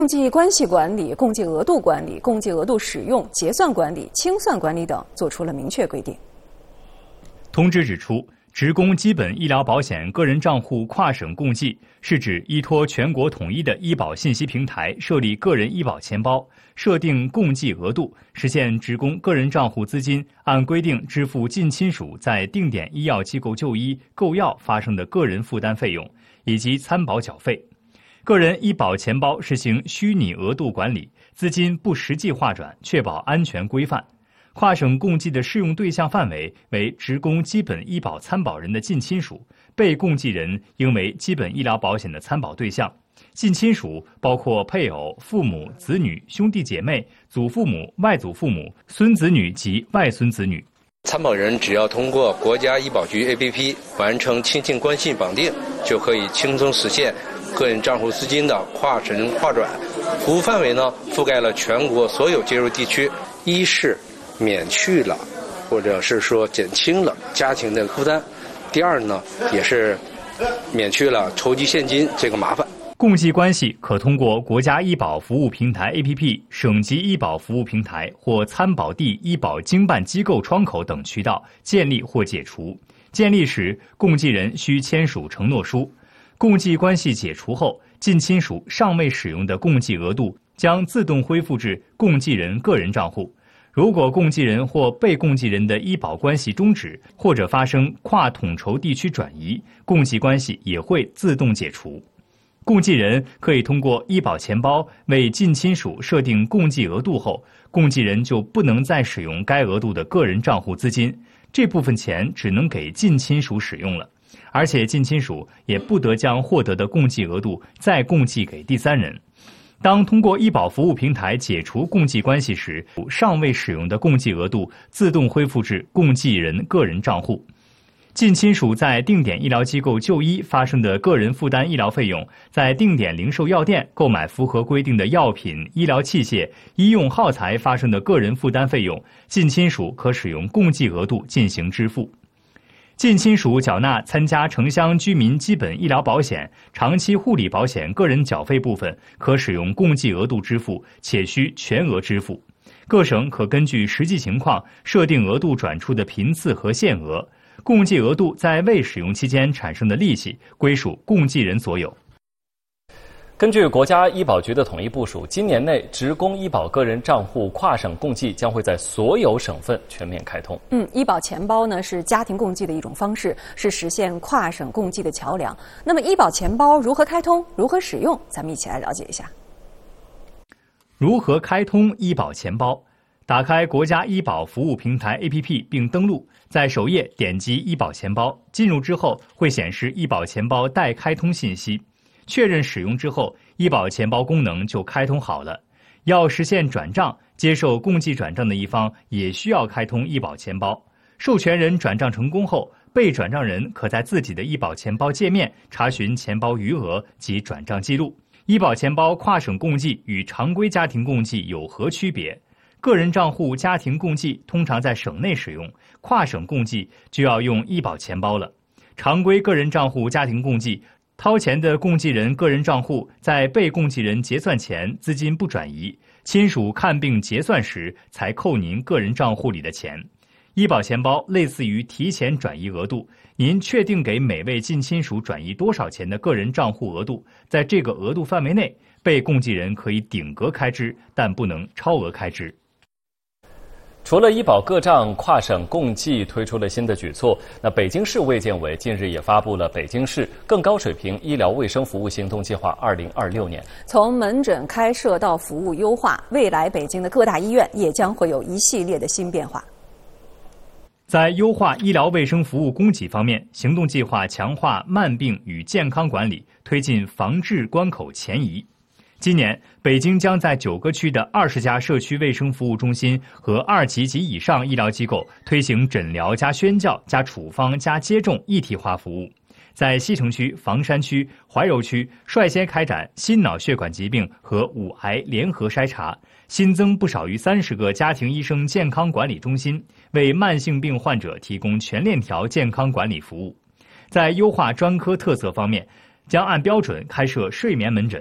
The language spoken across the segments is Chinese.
共济关系管理、共济额度管理、共济额度使用、结算管理、清算管理等作出了明确规定。 通知指出，职工基本医疗保险个人账户跨省共济是指依托全国统一的医保信息平台设立个人医保钱包，设定共济额度，实现职工个人账户资金按规定支付近亲属在定点医药机构就医、购药发生的个人负担费用以及参保缴费。个人医保钱包实行虚拟额度管理，资金不实际划转，确保安全规范。跨省共济的适用对象范围为职工基本医保参保人的近亲属，被共济人应为基本医疗保险的参保对象。近亲属包括配偶、父母、子女、兄弟姐妹、祖父母、外祖父母、孙子女及外孙子女。 参保人只要通过国家医保局 APP 完成亲戚关系绑定，就可以轻松实现个人账户资金的跨省划转。服务范围呢，覆盖了全国所有接入地区。一是免去了，或者是说减轻了家庭的负担；第二呢，也是免去了筹集现金这个麻烦。 共济关系可通过国家医保服务平台 APP、省级医保服务平台或参保地医保经办机构窗口等渠道建立或解除。建立时，共济人需签署承诺书。共济关系解除后，近亲属尚未使用的共济额度将自动恢复至共济人个人账户。如果共济人或被共济人的医保关系终止，或者发生跨统筹地区转移，共济关系也会自动解除。共济人可以通过医保钱包为近亲属设定共济额度后，共济人就不能再使用该额度的个人账户资金，这部分钱只能给近亲属使用了，而且近亲属也不得将获得的共济额度再共济给第三人。当通过医保服务平台解除共济关系时，尚未使用的共济额度自动恢复至共济人个人账户。近亲属在定点医疗机构就医发生的个人负担医疗费用，在定点零售药店购买符合规定的药品、医疗器械、医用耗材发生的个人负担费用，近亲属可使用共济额度进行支付。近亲属缴纳参加城乡居民基本医疗保险、长期护理保险个人缴费部分，可使用共济额度支付，且需全额支付。各省可根据实际情况设定额度转出的频次和限额。共济额度在未使用期间产生的利息归属共济人所有。 根据国家医保局的统一部署，今年内职工医保个人账户跨省共济将会在所有省份全面开通。 医保钱包呢是家庭共济的一种方式，是实现跨省共济的桥梁。那么医保钱包如何开通、如何使用，咱们一起来了解一下。 如何开通医保钱包？打开国家医保服务平台 APP 并登录，在首页点击医保钱包，进入之后会显示医保钱包待开通信息。确认使用之后，医保钱包功能就开通好了。要实现转账，接受共济转账的一方也需要开通医保钱包。授权人转账成功后，被转账人可在自己的医保钱包界面查询钱包余额及转账记录。医保钱包跨省共济与常规家庭共济有何区别？个人账户家庭共济通常在省内使用，跨省共济就要用医保钱包了。常规个人账户家庭共济，掏钱的共济人个人账户在被共济人结算前资金不转移，亲属看病结算时才扣您个人账户里的钱。医保钱包类似于提前转移额度，您确定给每位近亲属转移多少钱的个人账户额度，在这个额度范围内，被共济人可以顶格开支，但不能超额开支。 除了医保个账跨省共济推出了新的举措，那北京市卫健委近日也发布了北京市更高水平医疗卫生服务行动计划2026年。 从门诊开设到服务优化，未来北京的各大医院也将会有一系列的新变化。 在优化医疗卫生服务供给方面，行动计划强化慢病与健康管理，推进防治关口前移。今年，北京将在9个区的20家社区卫生服务中心和2级及以上医疗机构推行诊疗加宣教加处方加接种一体化服务。在西城区、房山区、怀柔区率先开展心脑血管疾病和5癌联合筛查，新增不少于30个家庭医生健康管理中心，为慢性病患者提供全链条健康管理服务。在优化专科特色方面，将按标准开设睡眠门诊，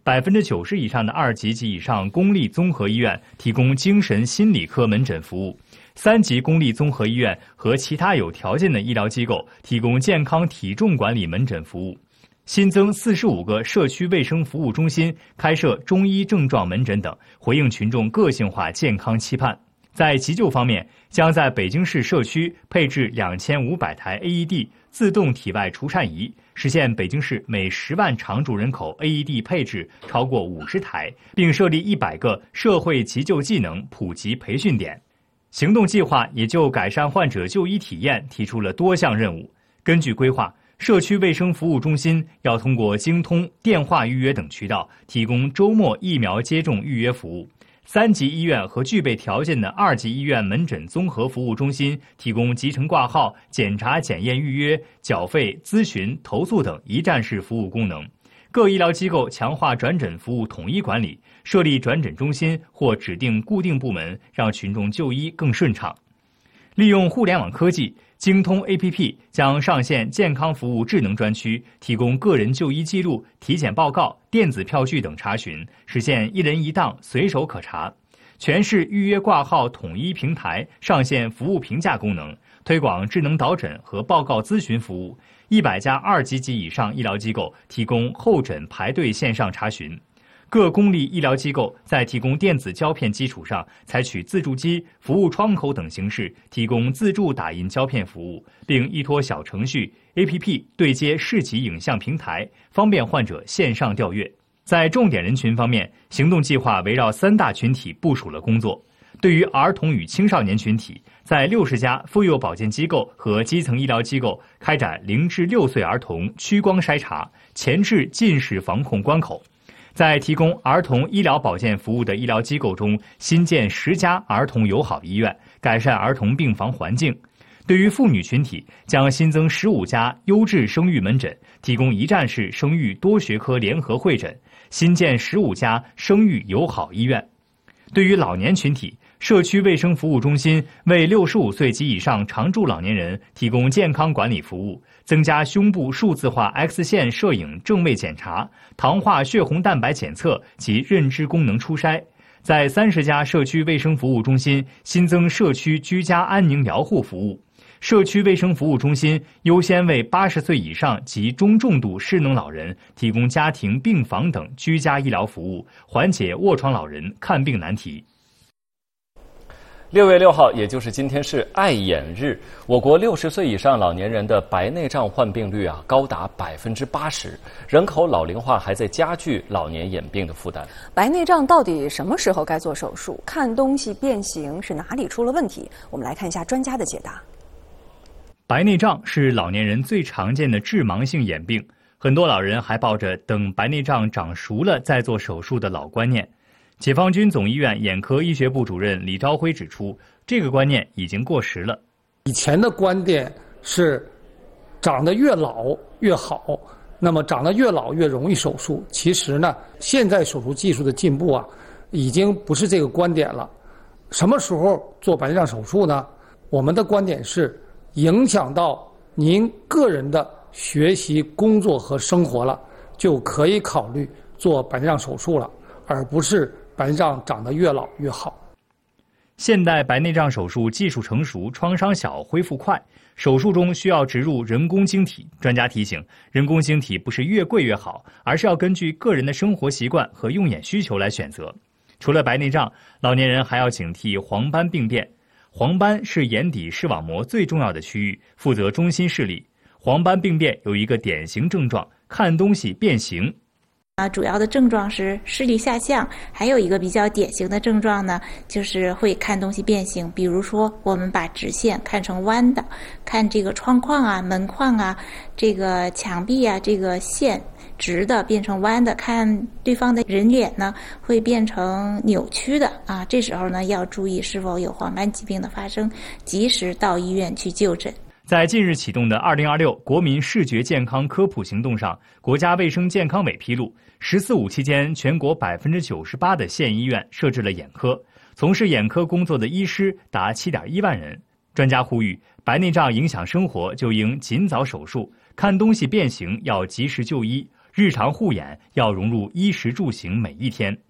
90%以上的2级及以上公立综合医院提供精神心理科门诊服务，3级公立综合医院和其他有条件的医疗机构提供健康体重管理门诊服务。新增45个社区卫生服务中心，开设中医症状门诊等，回应群众个性化健康期盼。在急救方面，将在北京市社区配置2500台 AED 自动体外除颤仪，实现北京市每10万常住人口 AED 配置超过50台，并设立100个社会急救技能普及培训点。行动计划也就改善患者就医体验提出了多项任务。根据规划，社区卫生服务中心要通过京通、电话预约等渠道提供周末疫苗接种预约服务。3级医院和具备条件的2级医院门诊综合服务中心提供集成挂号、检查检验预约、缴费、咨询、投诉等一站式服务功能。各医疗机构强化转诊服务统一管理，设立转诊中心或指定固定部门，让群众就医更顺畅。利用互联网科技，京通 APP 将上线健康服务智能专区，提供个人就医记录、体检报告、电子票据等查询，实现一人一档，随手可查。全市预约挂号统一平台上线服务评价功能，推广智能导诊和报告咨询服务。100家2级及以上医疗机构提供候诊排队线上查询。各公立医疗机构在提供电子胶片基础上，采取自助机、服务窗口等形式提供自助打印胶片服务，并依托小程序 APP 对接市级影像平台，方便患者线上调阅。在重点人群方面，行动计划围绕3大群体部署了工作。对于儿童与青少年群体，在60家妇幼保健机构和基层医疗机构开展0至6岁儿童屈光筛查，前置近视防控关口。在提供儿童医疗保健服务的医疗机构中，新建10家儿童友好医院，改善儿童病房环境。对于妇女群体，将新增15家优质生育门诊，提供一站式生育多学科联合会诊，新建15家生育友好医院。对于老年群体，社区卫生服务中心为65岁及以上常住老年人提供健康管理服务，增加胸部数字化 X 线摄影正位检查、糖化血红蛋白检测及认知功能初筛。在30家社区卫生服务中心新增社区居家安宁疗护服务。社区卫生服务中心优先为80岁以上及中重度失能老人提供家庭病房等居家医疗服务，缓解卧床老人看病难题。 6月6号，也就是今天是爱眼日。我国60岁以上老年人的白内障患病率高达80%，人口老龄化还在加剧老年眼病的负担。 白内障到底什么时候该做手术？看东西变形是哪里出了问题？我们来看一下专家的解答。 白内障是老年人最常见的致盲性眼病，很多老人还抱着等白内障长熟了再做手术的老观念。解放军总医院眼科医学部主任李朝辉指出，这个观念已经过时了。 以前的观点是长得越老越好，那么长得越老越容易手术。其实呢，现在手术技术的进步已经不是这个观点了。什么时候做白内障手术呢？我们的观点是影响到您个人的学习、工作和生活了，就可以考虑做白内障手术了，而不是白内障长得越老越好。 现代白内障手术技术成熟，创伤小，恢复快。手术中需要植入人工晶体。专家提醒，人工晶体不是越贵越好，而是要根据个人的生活习惯和用眼需求来选择。除了白内障，老年人还要警惕黄斑病变。黄斑是眼底视网膜最重要的区域，负责中心视力。黄斑病变有一个典型症状，看东西变形。 主要的症状是视力下降，还有一个比较典型的症状呢，就是会看东西变形。比如说，我们把直线看成弯的，看这个窗框门框这个墙壁这个线直的变成弯的，看对方的人脸呢会变成扭曲的这时候呢要注意是否有黄斑疾病的发生，及时到医院去就诊。 在近日启动的2026国民视觉健康科普行动上，国家卫生健康委披露，“14·5”期间，全国98%的县医院设置了眼科，从事眼科工作的医师达7.1万人。专家呼吁，白内障影响生活就应尽早手术，看东西变形要及时就医， 日常护眼要融入衣食住行每一天。